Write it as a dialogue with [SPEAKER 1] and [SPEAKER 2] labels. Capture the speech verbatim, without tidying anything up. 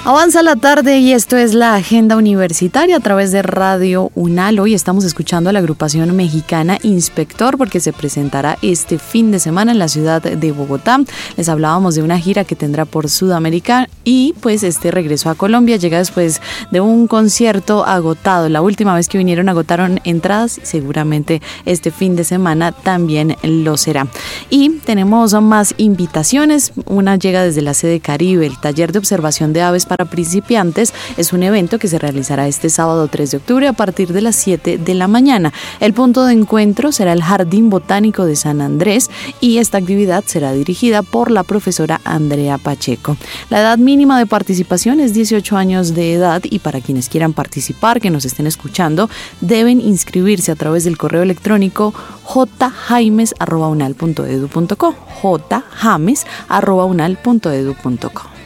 [SPEAKER 1] Avanza la tarde y esto es la Agenda Universitaria a través de Radio UNAL. Hoy estamos escuchando a la agrupación mexicana Inspector porque se presentará este fin de semana en la ciudad de Bogotá. Les hablábamos de una gira que tendrá por Sudamérica y pues este regreso a Colombia llega después de un concierto agotado. La última vez que vinieron agotaron entradas y seguramente este fin de semana también lo será. Y tenemos más invitaciones. Una llega desde la sede Caribe, el taller de observación de aves para principiantes. Es un evento que se realizará este sábado tres de octubre a partir de las siete de la mañana. El punto de encuentro será el Jardín Botánico de San Andrés y esta actividad será dirigida por la profesora Andrea Pacheco. La edad mínima de participación es dieciocho años de edad y para quienes quieran participar, que nos estén escuchando, deben inscribirse a través del correo electrónico j jaimes arroba unal punto edu punto co j jaimes arroba unal punto edu punto co.